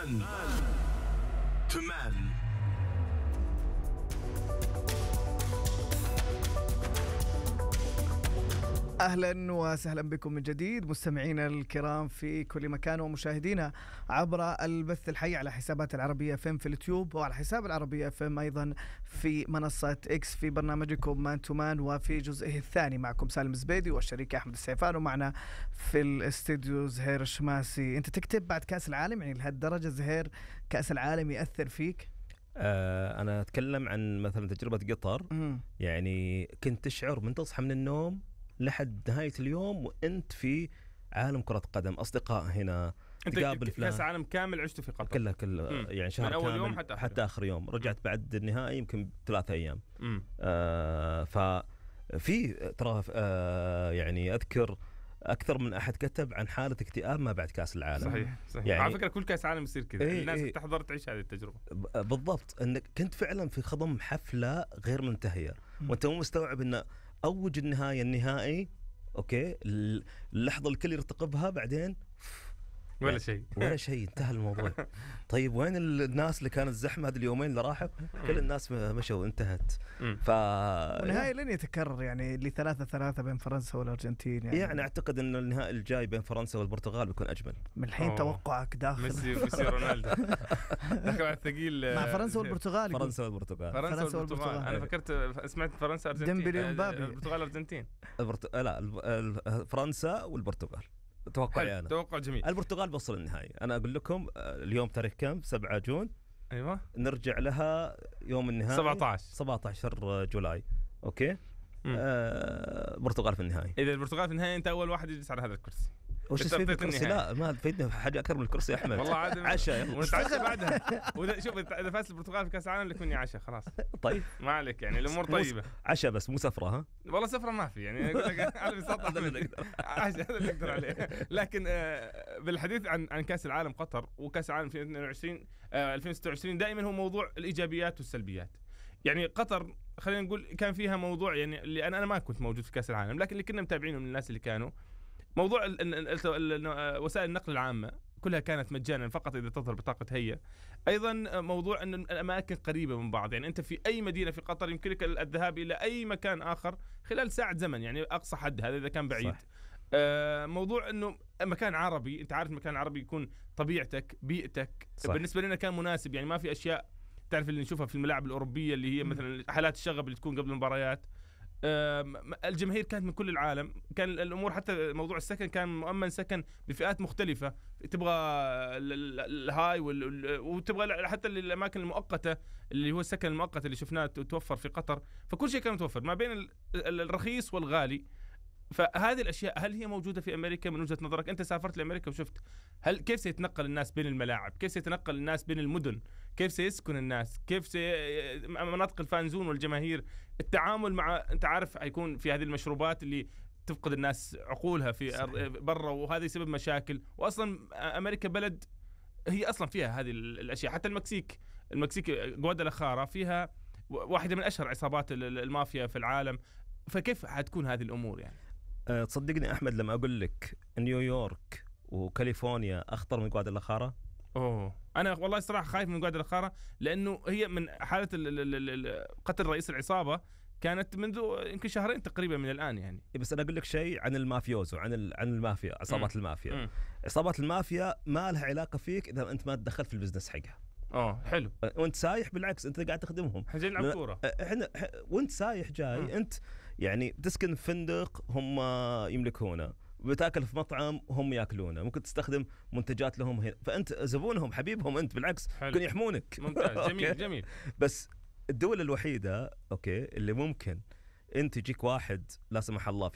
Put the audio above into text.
Man to Man. أهلا وسهلا بكم من جديد مستمعينا الكرام في كل مكان ومشاهدينا عبر البث الحي على حسابات العربية FM في اليوتيوب وعلى حساب العربية FM أيضا في منصة إكس في برنامجكم مان تو مان وفي جزئه الثاني. معكم سالم زبيدي والشريك أحمد السيفان ومعنا في الاستديو زهير الشماسي. أنت تكتب بعد كأس العالم يعني لهالدرجة زهير كأس العالم يأثر فيك؟ أنا أتكلم عن مثلا تجربة قطر. يعني كنت تشعر من تصحى من النوم لحد نهاية اليوم وأنت في عالم كرة قدم، أصدقاء هنا تقابل فلان. كأس عالم كامل عشته في قطر كله يعني شهر من أول كامل يوم حتى آخر يوم. رجعت بعد النهائي يمكن 3 أيام. ففي ترى يعني أذكر أكثر من أحد كتب عن حالة اكتئاب ما بعد كأس العالم. صحيح. يعني على فكرة كل كأس عالم يصير كذا. الناس تحضر تعيش هذه التجربة بالضبط. أنك كنت فعلا في خضم حفلة غير منتهية وأنت مو مستوعب أن أوج النهائي أوكي اللحظة الكل يرتقبها بعدين ولا شيء انتهى الموضوع. طيب وين الناس اللي كانت زحمة هذه اليومين اللي راحوا؟ كل الناس مشوا انتهت. والنهائي لن يتكرر يعني اللي 3-3 بين فرنسا والأرجنتين يعني أعتقد أن النهائي الجاي بين فرنسا والبرتغال بيكون أجمل. من الحين توقعك داخل ميسي رونالدو داخل على الثقيل مع فرنسا والبرتغال. فرنسا والبرتغال. أنا فكرت سمعت فرنسا أرجنتين. ديمبلي ومبابي. البرتغال أرجنتين. لا فرنسا والبرتغال. توقع جميل. البرتغال بوصل النهائي. أنا أقول لكم اليوم تاريخ كم؟ 7 جون. أيوة. نرجع لها يوم النهائي 17 جولاي. أوكي. البرتغال في النهائي. إذا البرتغال في النهائي أنت أول واحد يجلس على هذا الكرسي. وش تفيد الكرسي؟ لا ما تفيدنا حاجة أكثر من الكرسي يا أحمد. والله عادي. عشاء ونتعشى بعدها. وإذا شوف إذا فاز البرتغال في كأس العالم لك مني عشاء خلاص. طيب ما عليك يعني الأمور طيبة. عشاء بس مو سفرة ها؟ والله سفرة ما في يعني أقول لك على بساطة عشاء هذا اللي أقدر عليه. لكن بالحديث عن كأس العالم قطر وكأس العالم في 2026 دائما هو موضوع الإيجابيات والسلبيات. يعني قطر خلينا نقول كان فيها موضوع يعني اللي أنا ما كنت موجود في كأس العالم لكن اللي كنا متابعينه من الناس اللي كانوا موضوع وسائل النقل العامة كلها كانت مجانا فقط إذا تظهر بطاقة هيئة. أيضا موضوع أن الأماكن قريبة من بعض يعني أنت في أي مدينة في قطر يمكنك الذهاب إلى أي مكان آخر خلال ساعة زمن يعني أقصى حد هذا إذا كان بعيد. موضوع أنه مكان عربي أنت عارف مكان عربي يكون طبيعتك بيئتك صح. بالنسبة لنا كان مناسب يعني ما في أشياء تعرف اللي نشوفها في الملاعب الأوروبية اللي هي مثلا حالات الشغب اللي تكون قبل المباريات. الجماهير كانت من كل العالم. كان الأمور حتى موضوع السكن كان مؤمن سكن بفئات مختلفة تبغى الهاي وتبغى حتى الأماكن المؤقتة اللي هو السكن المؤقت اللي شفناه توفر في قطر. فكل شيء كان متوفر ما بين الرخيص والغالي. فهذه الأشياء هل هي موجودة في أمريكا من وجهة نظرك؟ أنت سافرت لأمريكا وشفت كيف سيتنقل الناس بين الملاعب، كيف سيتنقل الناس بين المدن، كيف سيسكن الناس، كيف مناطق الفانزون والجماهير، التعامل مع أنت عارف هيكون في هذه المشروبات اللي تفقد الناس عقولها في برا وهذا يسبب مشاكل. وأصلا أمريكا بلد هي أصلا فيها هذه الأشياء. حتى المكسيك غوادالاخارا فيها واحدة من أشهر عصابات المافيا في العالم. فكيف هتكون هذه الأمور يعني؟ تصدقني أحمد لما أقول لك نيويورك وكاليفورنيا أخطر من غوادالاخارا. أنا والله الصراحة خايف من غوادالاخارا لأنه هي من حالة قتل رئيس العصابة كانت منذ يمكن شهرين تقريبا من الآن يعني. بس أنا أقول لك شيء عن المافيوزو عن المافيا عصابات المافيا. عصابات المافيا ما لها علاقة فيك إذا أنت ما تدخل في البزنس حقها. حلو. وانت سايح بالعكس انت قاعد تخدمهم. احنا جاي نلعب كوره. احنا وانت سايح جاي انت يعني تسكن في فندق هم يملكونه، بتاكل في مطعم هم ياكلونه، ممكن تستخدم منتجات لهم هنا. فانت زبونهم حبيبهم انت بالعكس يمكن يحمونك. ممتاز. جميل. بس الدولة الوحيدة اوكي اللي ممكن انت يجيك واحد لا سمح الله